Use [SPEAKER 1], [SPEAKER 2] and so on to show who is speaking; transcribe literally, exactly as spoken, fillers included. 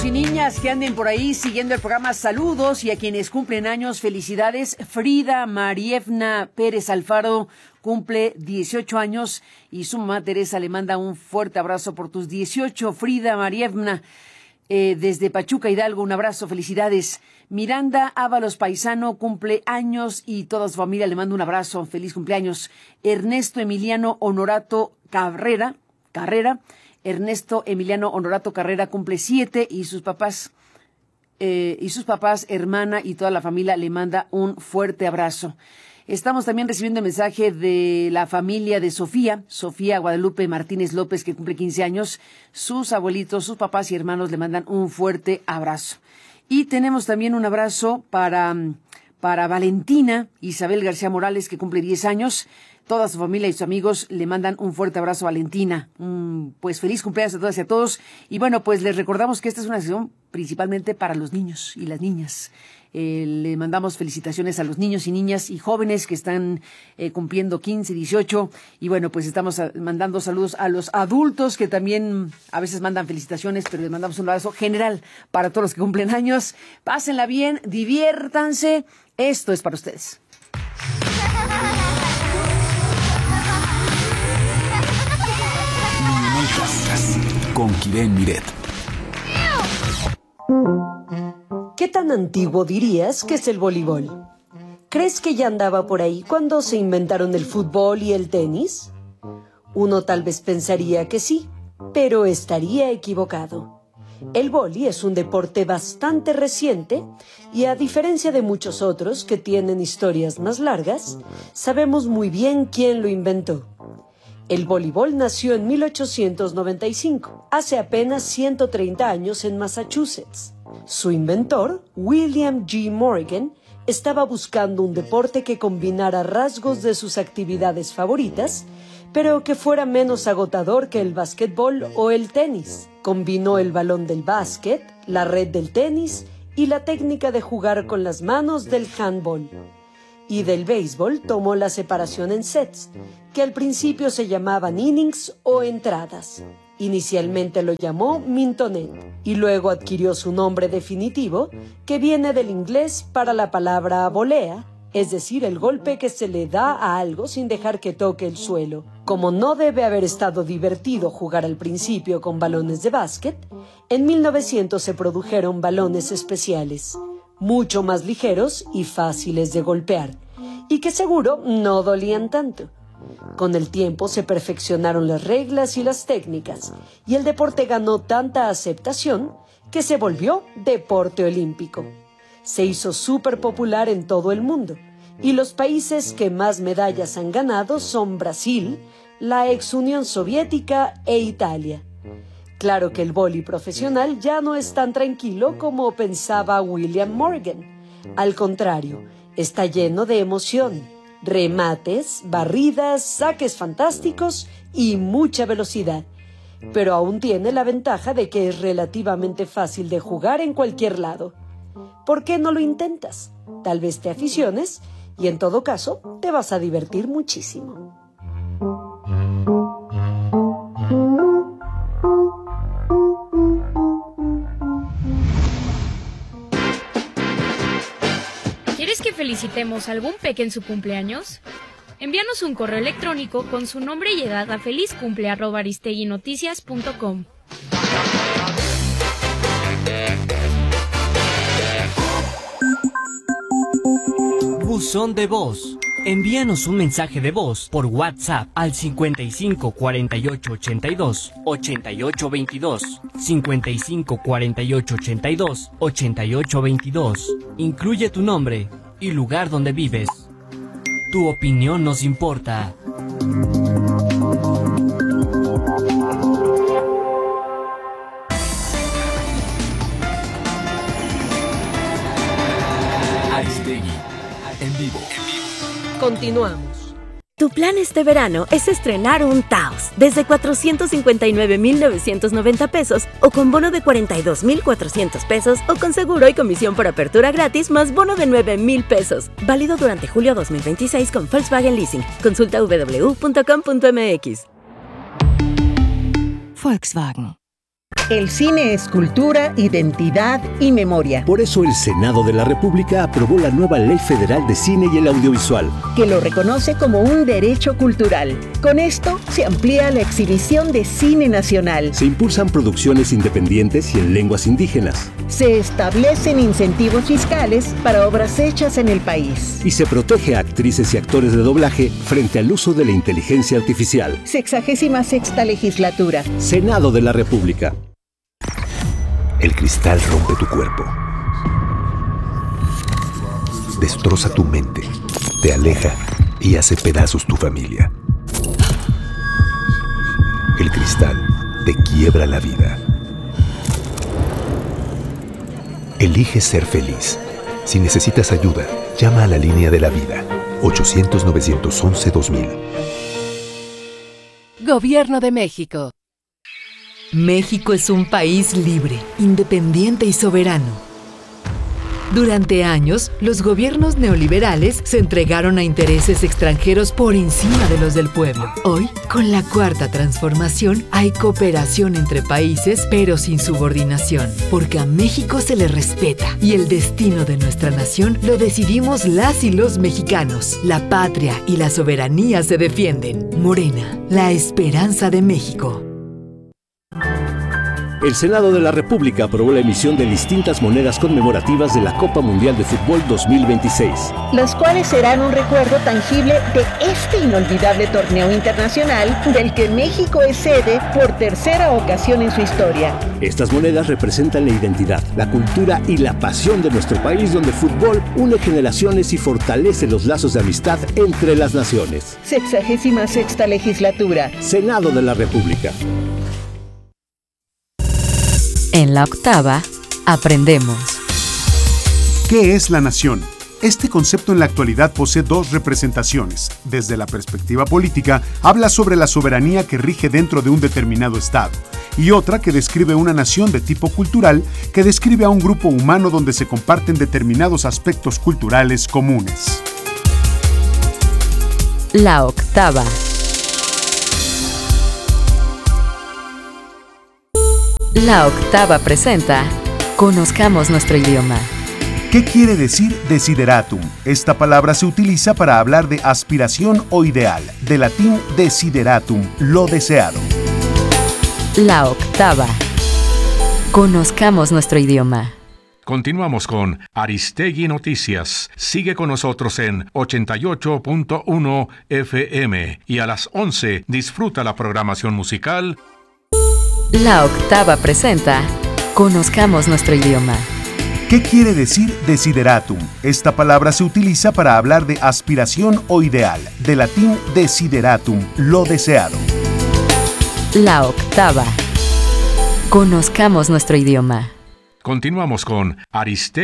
[SPEAKER 1] Y niñas que anden por ahí siguiendo el programa, saludos, y a quienes cumplen años, felicidades. Frida Marievna Pérez Alfaro cumple dieciocho años y su mamá Teresa le manda un fuerte abrazo por tus dieciocho, Frida Marievna, eh, desde Pachuca, Hidalgo, un abrazo, felicidades. Miranda Ábalos Paisano cumple años y toda su familia le manda un abrazo, feliz cumpleaños. Ernesto Emiliano Honorato Carrera, Carrera, Ernesto Emiliano Honorato Carrera cumple siete y sus papás, eh, y sus papás, hermana y toda la familia le manda un fuerte abrazo. Estamos también recibiendo el mensaje de la familia de Sofía, Sofía Guadalupe Martínez López, que cumple quince años. Sus abuelitos, sus papás y hermanos le mandan un fuerte abrazo. Y tenemos también un abrazo para, para Valentina Isabel García Morales, que cumple diez años. Toda su familia y sus amigos le mandan un fuerte abrazo a Valentina. Mm, pues feliz cumpleaños a todas y a todos. Y bueno, pues les recordamos que esta es una sesión principalmente para los niños y las niñas. Eh, le mandamos felicitaciones a los niños y niñas y jóvenes que están eh, cumpliendo quince, dieciocho. Y bueno, pues estamos a, mandando saludos a los adultos que también a veces mandan felicitaciones, pero les mandamos un abrazo general para todos los que cumplen años. Pásenla bien, diviértanse. Esto es para ustedes.
[SPEAKER 2] Con Kiren Miret.
[SPEAKER 3] ¿Qué tan antiguo dirías que es el voleibol? ¿Crees que ya andaba por ahí cuando se inventaron el fútbol y el tenis? Uno tal vez pensaría que sí, pero estaría equivocado. El vóley es un deporte bastante reciente y, a diferencia de muchos otros que tienen historias más largas, sabemos muy bien quién lo inventó. El voleibol nació en mil ochocientos noventa y cinco, hace apenas ciento treinta años en Massachusetts. Su inventor, William G. Morgan, estaba buscando un deporte que combinara rasgos de sus actividades favoritas, pero que fuera menos agotador que el básquetbol o el tenis. Combinó el balón del básquet, la red del tenis y la técnica de jugar con las manos del handball. Y del béisbol tomó la separación en sets, que al principio se llamaban innings o entradas. Inicialmente lo llamó mintonet y luego adquirió su nombre definitivo, que viene del inglés para la palabra volea, es decir, el golpe que se le da a algo sin dejar que toque el suelo. Como no debe haber estado divertido jugar al principio con balones de básquet, en mil novecientos se produjeron balones especiales, mucho más ligeros y fáciles de golpear, y que seguro no dolían tanto. Con el tiempo se perfeccionaron las reglas y las técnicas, y el deporte ganó tanta aceptación que se volvió deporte olímpico. Se hizo súper popular en todo el mundo, y los países que más medallas han ganado son Brasil, la ex Unión Soviética e Italia. Claro que el vóley profesional ya no es tan tranquilo como pensaba William Morgan. Al contrario, está lleno de emoción, remates, barridas, saques fantásticos y mucha velocidad. Pero aún tiene la ventaja de que es relativamente fácil de jugar en cualquier lado. ¿Por qué no lo intentas? Tal vez te aficiones y, en todo caso, te vas a divertir muchísimo.
[SPEAKER 4] ¿Quieres que felicitemos a algún peque en su cumpleaños? Envíanos un correo electrónico con su nombre y edad a felizcumple arroba aristeguinoticias punto com.
[SPEAKER 5] Buzón de voz. Envíanos un mensaje de voz por WhatsApp al cincuenta y cinco cuarenta y ocho ochenta y dos ochenta y ocho veintidós, cincuenta y cinco cuarenta y ocho ochenta y dos ochenta y ocho veintidós. Incluye tu nombre y lugar donde vives. Tu opinión nos importa.
[SPEAKER 2] Aristegui, en vivo.
[SPEAKER 3] Continuamos.
[SPEAKER 6] Tu plan este verano es estrenar un Taos desde cuatrocientos cincuenta y nueve mil novecientos noventa pesos o con bono de cuarenta y dos mil cuatrocientos pesos o con seguro y comisión por apertura gratis más bono de nueve mil pesos. Válido durante julio dos mil veintiséis con Volkswagen Leasing. Consulta doble u doble u doble u punto com punto m x.
[SPEAKER 7] Volkswagen. El cine es cultura, identidad y memoria.
[SPEAKER 8] Por eso el Senado de la República aprobó la nueva Ley Federal de Cine y el Audiovisual,
[SPEAKER 7] que lo reconoce como un derecho cultural. Con esto se amplía la exhibición de cine nacional.
[SPEAKER 8] Se impulsan producciones independientes y en lenguas indígenas.
[SPEAKER 7] Se establecen incentivos fiscales para obras hechas en el país.
[SPEAKER 8] Y se protege a actrices y actores de doblaje frente al uso de la inteligencia artificial.
[SPEAKER 7] Sexagésima sexta legislatura.
[SPEAKER 8] Senado de la República.
[SPEAKER 9] El cristal rompe tu cuerpo, destroza tu mente, te aleja y hace pedazos tu familia. El cristal te quiebra la vida. Elige ser feliz. Si necesitas ayuda, llama a la línea de la vida, ochocientos, novecientos once, dos mil.
[SPEAKER 10] Gobierno de México.
[SPEAKER 11] México es un país libre, independiente y soberano. Durante años, los gobiernos neoliberales se entregaron a intereses extranjeros por encima de los del pueblo. Hoy, con la Cuarta Transformación, hay cooperación entre países, pero sin subordinación, porque a México se le respeta y el destino de nuestra nación lo decidimos las y los mexicanos. La patria y la soberanía se defienden. Morena, la esperanza de México.
[SPEAKER 8] El Senado de la República aprobó la emisión de distintas monedas conmemorativas de la Copa Mundial de Fútbol dos mil veintiséis.
[SPEAKER 7] Las cuales serán un recuerdo tangible de este inolvidable torneo internacional del que México es sede por tercera ocasión en su historia.
[SPEAKER 8] Estas monedas representan la identidad, la cultura y la pasión de nuestro país, donde el fútbol une generaciones y fortalece los lazos de amistad entre las naciones.
[SPEAKER 7] Sexagésima sexta legislatura.
[SPEAKER 8] Senado de la República.
[SPEAKER 12] En la octava, aprendemos.
[SPEAKER 13] ¿Qué es la nación? Este concepto en la actualidad posee dos representaciones. Desde la perspectiva política, habla sobre la soberanía que rige dentro de un determinado estado, y otra que describe una nación de tipo cultural que describe a un grupo humano donde se comparten determinados aspectos culturales comunes.
[SPEAKER 12] La octava. La octava presenta Conozcamos nuestro idioma.
[SPEAKER 13] ¿Qué quiere decir desideratum? Esta palabra se utiliza para hablar de aspiración o ideal, de latín desideratum, lo deseado.
[SPEAKER 12] La octava. Conozcamos nuestro idioma.
[SPEAKER 14] Continuamos con Aristegui Noticias. Sigue con nosotros en ochenta y ocho punto uno F M y a las once disfruta la programación musical.
[SPEAKER 12] La octava presenta Conozcamos nuestro idioma.
[SPEAKER 13] ¿Qué quiere decir desideratum? Esta palabra se utiliza para hablar de aspiración o ideal, de latín desideratum, lo deseado.
[SPEAKER 12] La octava. Conozcamos nuestro idioma.
[SPEAKER 14] Continuamos con Aristegui